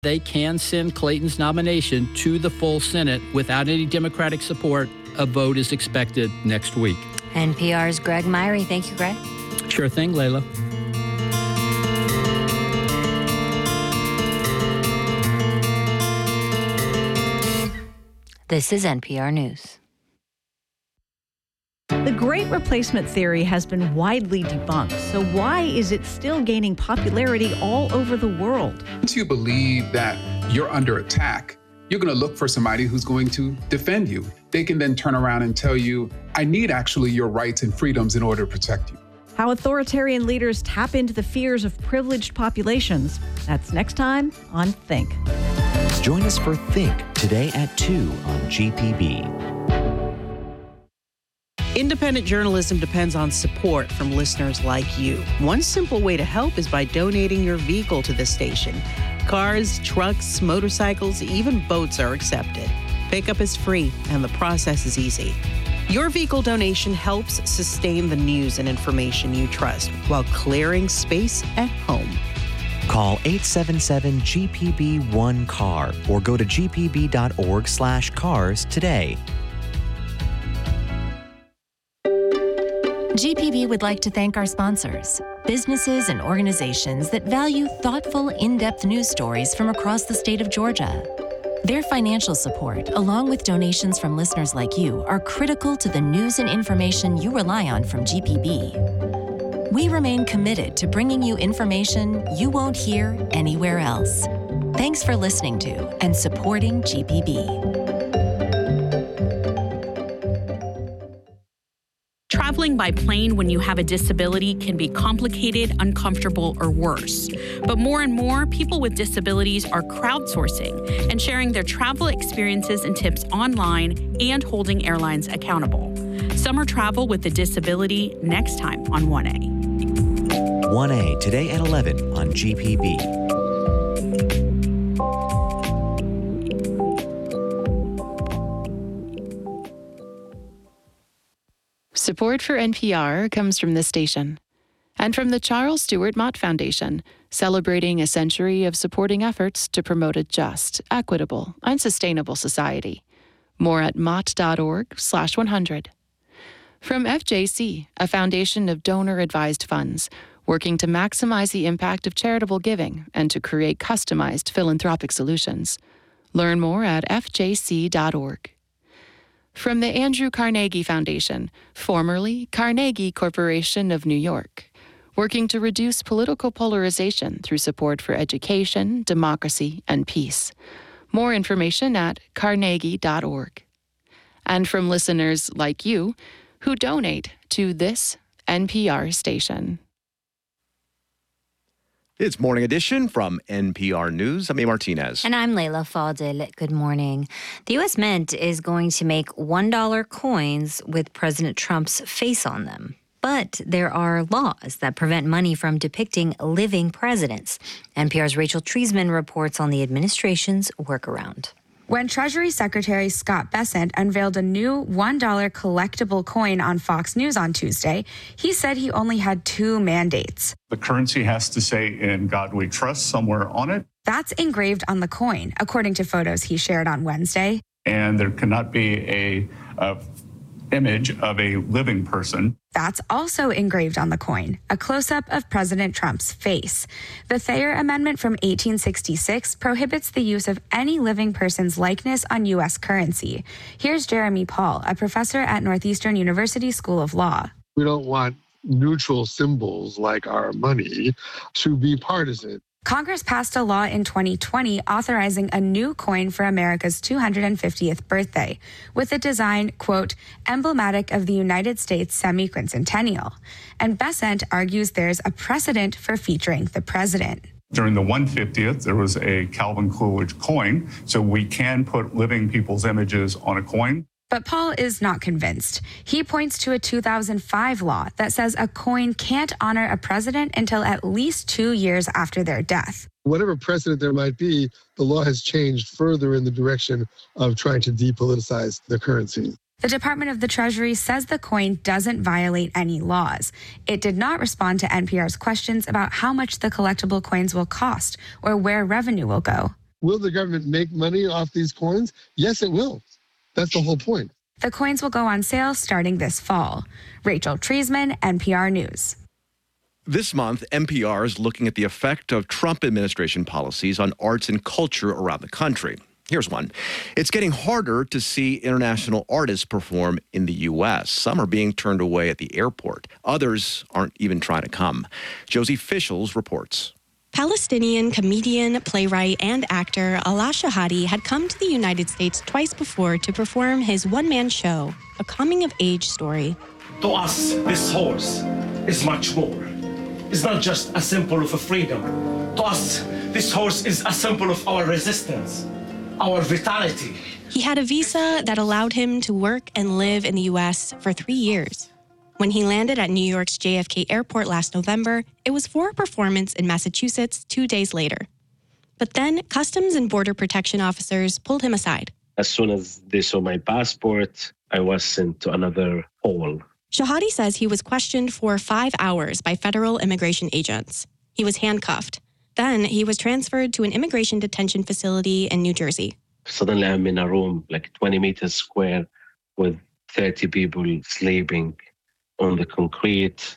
They can send Clayton's nomination to the full Senate without any Democratic support. A vote is expected next week. NPR's Greg Myrie. Thank you, Greg. Sure thing, Layla. This is NPR News. The Great Replacement theory has been widely debunked. So why is it still gaining popularity all over the world? Once you believe that you're under attack, you're going to look for somebody who's going to defend you. They can then turn around and tell you, I need actually your rights and freedoms in order to protect you. How authoritarian leaders tap into the fears of privileged populations. That's next time on Think. Join us for Think today at 2 on GPB. Independent journalism depends on support from listeners like you. One simple way to help is by donating your vehicle to the station. Cars, trucks, motorcycles, even boats are accepted. Pickup is free, and the process is easy. Your vehicle donation helps sustain the news and information you trust while clearing space at home. Call 877-GPB-1-CAR or go to gpb.org/cars today. GPB would like to thank our sponsors, businesses and organizations that value thoughtful, in-depth news stories from across the state of Georgia. Their financial support, along with donations from listeners like you, are critical to the news and information you rely on from GPB. We remain committed to bringing you information you won't hear anywhere else. Thanks for listening to and supporting GPB. Traveling by plane when you have a disability can be complicated, uncomfortable, or worse. But more and more, people with disabilities are crowdsourcing and sharing their travel experiences and tips online and holding airlines accountable. Summer travel with a disability next time on 1A. 1A today at 11 on GPB. Support for NPR comes from this station and from the Charles Stewart Mott Foundation, celebrating a century of supporting efforts to promote a just, equitable, and sustainable society. More at mott.org/100. From FJC, a foundation of donor-advised funds, working to maximize the impact of charitable giving and to create customized philanthropic solutions. Learn more at fjc.org. From the Andrew Carnegie Foundation, formerly Carnegie Corporation of New York, working to reduce political polarization through support for education, democracy, and peace. More information at carnegie.org. And from listeners like you who donate to this NPR station. It's Morning Edition from NPR News. I'm A. Martinez. And I'm Layla Fadel. Good morning. The U.S. Mint is going to make $1 coins with President Trump's face on them. But there are laws that prevent money from depicting living presidents. NPR's Rachel Treisman reports on the administration's workaround. When Treasury Secretary Scott Bessent unveiled a new $1 collectible coin on Fox News on Tuesday, he said he only had two mandates. The currency has to say "In God We Trust" somewhere on it. That's engraved on the coin, according to photos he shared on Wednesday. And there cannot be a image of a living person. That's also engraved on the coin, a close-up of President Trump's face. The Thayer Amendment from 1866 prohibits the use of any living person's likeness on U.S. currency. Here's Jeremy Paul, a professor at Northeastern University School of Law. We don't want neutral symbols like our money to be partisan. Congress passed a law in 2020 authorizing a new coin for America's 250th birthday, with a design, quote, emblematic of the United States semi-quincentennial. And Bessent argues there's a precedent for featuring the president. During the 150th, there was a Calvin Coolidge coin, so we can put living people's images on a coin. But Paul is not convinced. He points to a 2005 law that says a coin can't honor a president until at least 2 years after their death. Whatever precedent there might be, the law has changed further in the direction of trying to depoliticize the currency. The Department of the Treasury says the coin doesn't violate any laws. It did not respond to NPR's questions about how much the collectible coins will cost or where revenue will go. Will the government make money off these coins? Yes, it will. That's the whole point. The coins will go on sale starting this fall. Rachel Treisman, NPR News. This month, NPR is looking at the effect of Trump administration policies on arts and culture around the country. Here's one. It's getting harder to see international artists perform in the U.S. Some are being turned away at the airport. Others aren't even trying to come. Josie Fischels reports. Palestinian comedian, playwright, and actor Alaa Shahadi had come to the United States twice before to perform his one-man show, a coming-of-age story. To us, this horse is much more. It's not just a symbol of a freedom. To us, this horse is a symbol of our resistance, our vitality. He had a visa that allowed him to work and live in the U.S. for 3 years. When he landed at New York's JFK Airport last November, it was for a performance in Massachusetts 2 days later. But then Customs and Border Protection officers pulled him aside. As soon as they saw my passport, I was sent to another hall. Shahadi says he was questioned for 5 hours by federal immigration agents. He was handcuffed. Then he was transferred to an immigration detention facility in New Jersey. Suddenly I'm in a room like 20 meters square with 30 people sleeping on the concrete,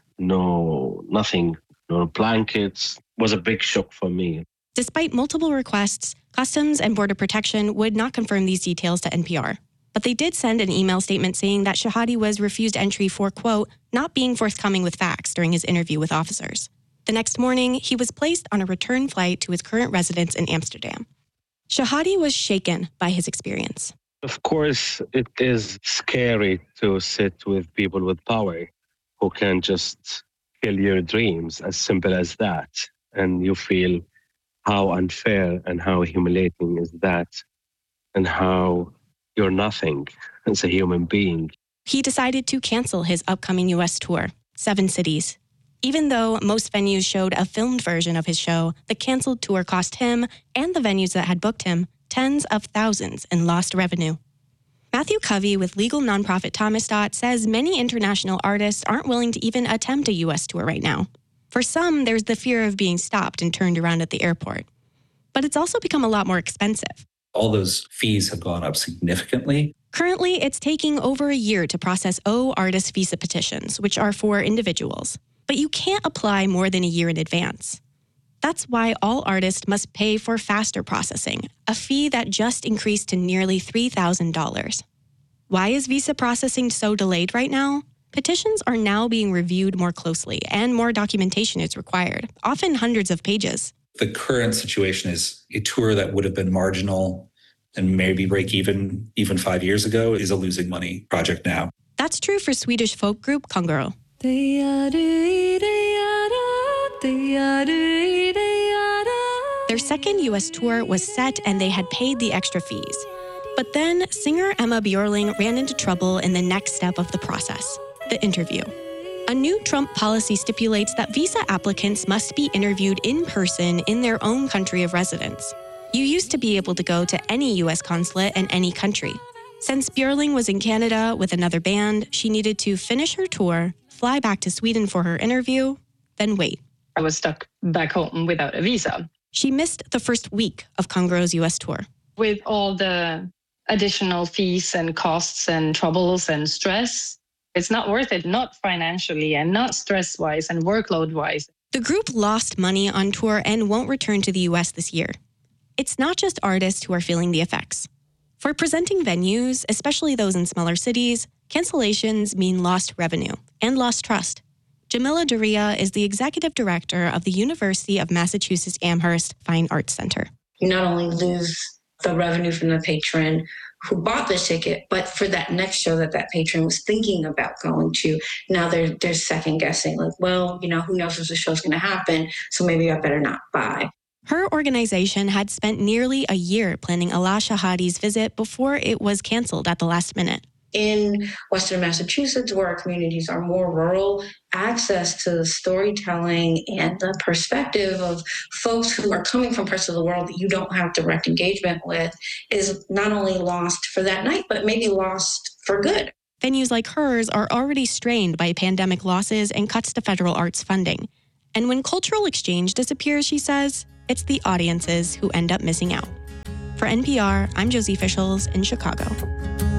nothing, no blankets. It was a big shock for me. Despite multiple requests, Customs and Border Protection would not confirm these details to NPR. But they did send an email statement saying that Shahadi was refused entry for, quote, not being forthcoming with facts during his interview with officers. The next morning, he was placed on a return flight to his current residence in Amsterdam. Shahadi was shaken by his experience. Of course, it is scary to sit with people with power who can just kill your dreams, as simple as that. And you feel how unfair and how humiliating is that, and how you're nothing as a human being. He decided to cancel his upcoming U.S. tour, 7 cities. Even though most venues showed a filmed version of his show, the canceled tour cost him and the venues that had booked him tens of thousands in lost revenue. Matthew Covey with legal nonprofit Thomasdot says many international artists aren't willing to even attempt a U.S. tour right now. For some, there's the fear of being stopped and turned around at the airport. But it's also become a lot more expensive. All those fees have gone up significantly. Currently, it's taking over a year to process artist visa petitions, which are for individuals. But you can't apply more than a year in advance. That's why all artists must pay for faster processing, a fee that just increased to nearly $3,000. Why is visa processing so delayed right now? Petitions are now being reviewed more closely, and more documentation is required, often hundreds of pages. The current situation is a tour that would have been marginal and maybe break even 5 years ago is a losing money project now. That's true for Swedish folk group Kongoro. Their second U.S. tour was set and they had paid the extra fees. But then singer Emma Björling ran into trouble in the next step of the process, the interview. A new Trump policy stipulates that visa applicants must be interviewed in person in their own country of residence. You used to be able to go to any U.S. consulate in any country. Since Björling was in Canada with another band, she needed to finish her tour, fly back to Sweden for her interview, then wait. I was stuck back home without a visa. She missed the first week of Kongoro's U.S. tour. With all the additional fees and costs and troubles and stress, it's not worth it, not financially and not stress-wise and workload-wise. The group lost money on tour and won't return to the U.S. this year. It's not just artists who are feeling the effects. For presenting venues, especially those in smaller cities, cancellations mean lost revenue and lost trust. Jamila Daria is the executive director of the University of Massachusetts Amherst Fine Arts Center. You not only lose the revenue from the patron who bought the ticket, but for that next show that patron was thinking about going to, now they're second guessing, like, well, who knows if the show's going to happen, so maybe I better not buy. Her organization had spent nearly a year planning Alaa Shahadi's visit before it was canceled at the last minute. In Western Massachusetts, where our communities are more rural, access to the storytelling and the perspective of folks who are coming from parts of the world that you don't have direct engagement with is not only lost for that night, but maybe lost for good. Venues like hers are already strained by pandemic losses and cuts to federal arts funding. And when cultural exchange disappears, she says, it's the audiences who end up missing out. For NPR, I'm Josie Fischels in Chicago.